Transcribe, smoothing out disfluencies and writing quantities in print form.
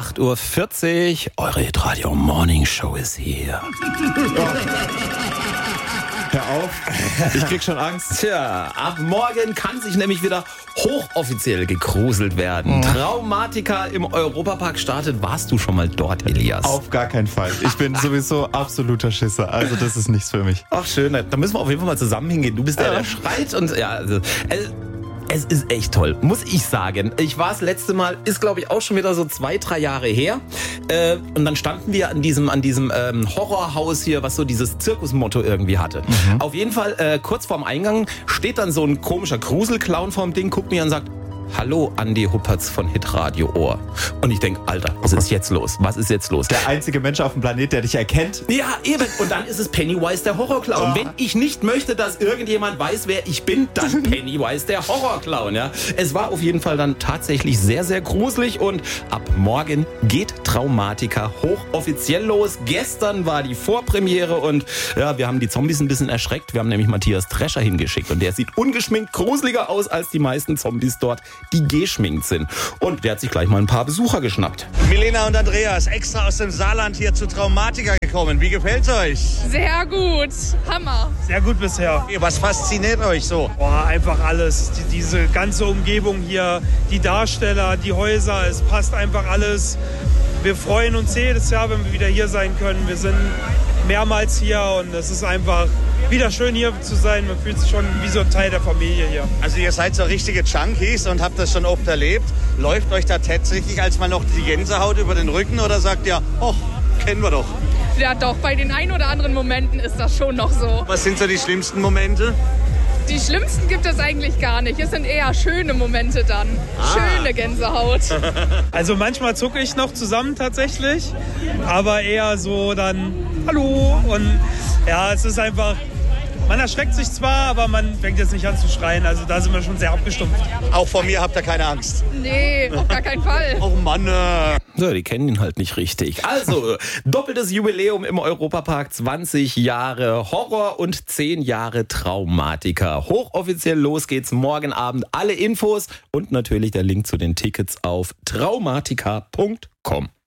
8:40 Uhr, eure Hitradio Morning Show ist hier. Hör auf, ich krieg schon Angst. Tja, ab morgen kann sich nämlich wieder hochoffiziell gegruselt werden. Traumatica im Europapark startet. Warst du schon mal dort, Elias? Auf gar keinen Fall. Ich bin sowieso absoluter Schisser. Also das ist nichts für mich. Ach schön, da müssen wir auf jeden Fall mal zusammen hingehen. Du bist der schreit und ja, also, es ist echt toll, muss ich sagen. Ich war das letzte Mal, ist glaube ich auch schon wieder so 2-3 Jahre her. Und dann standen wir an diesem Horrorhaus hier, was so dieses Zirkusmotto irgendwie hatte. Auf jeden Fall, kurz vorm Eingang steht dann so ein komischer Gruselclown vorm Ding, guckt mir an und sagt: Hallo, Andi Huppertz von Hitradio Ohr. Und ich denke, Alter, was ist jetzt los? Was ist jetzt los? Der einzige Mensch auf dem Planet, der dich erkennt. Ja, eben. Und dann ist es Pennywise, der Horrorclown. Wenn ich nicht möchte, dass irgendjemand weiß, wer ich bin, dann Pennywise, der Horrorclown. Ja. Es war auf jeden Fall dann tatsächlich sehr, sehr gruselig. Und ab morgen geht Traumatica hochoffiziell los. Gestern war die Vorpremiere und ja, wir haben die Zombies ein bisschen erschreckt. Wir haben nämlich Matthias Drescher hingeschickt. Und der sieht ungeschminkt gruseliger aus als die meisten Zombies dort, die geschminkt sind. Und der hat sich gleich mal ein paar Besucher geschnappt. Milena und Andreas, extra aus dem Saarland hier zu Traumatica gekommen. Wie gefällt's euch? Sehr gut. Hammer. Sehr gut bisher. Was fasziniert euch so? Boah, einfach alles. Diese ganze Umgebung hier, die Darsteller, die Häuser, es passt einfach alles. Wir freuen uns jedes Jahr, wenn wir wieder hier sein können. Wir sind mehrmals hier und es ist einfach wieder schön hier zu sein. Man fühlt sich schon wie so ein Teil der Familie hier. Also ihr seid so richtige Junkies und habt das schon oft erlebt. Läuft euch da tatsächlich als mal noch die Gänsehaut über den Rücken oder sagt ihr, ach, kennen wir doch? Ja doch, bei den ein oder anderen Momenten ist das schon noch so. Was sind so die schlimmsten Momente? Die schlimmsten gibt es eigentlich gar nicht. Es sind eher schöne Momente dann. Schöne Gänsehaut. Also manchmal zucke ich noch zusammen tatsächlich, aber eher so dann Hallo und ja, es ist einfach, man erschreckt sich zwar, aber man fängt jetzt nicht an zu schreien. Also da sind wir schon sehr abgestumpft. Auch vor mir habt ihr keine Angst? Nee, auf gar keinen Fall. Oh Mann. Ja, die kennen ihn halt nicht richtig. Also, doppeltes Jubiläum im Europapark, 20 Jahre Horror und 10 Jahre Traumatica. Hochoffiziell los geht's morgen Abend. Alle Infos und natürlich der Link zu den Tickets auf traumatica.com.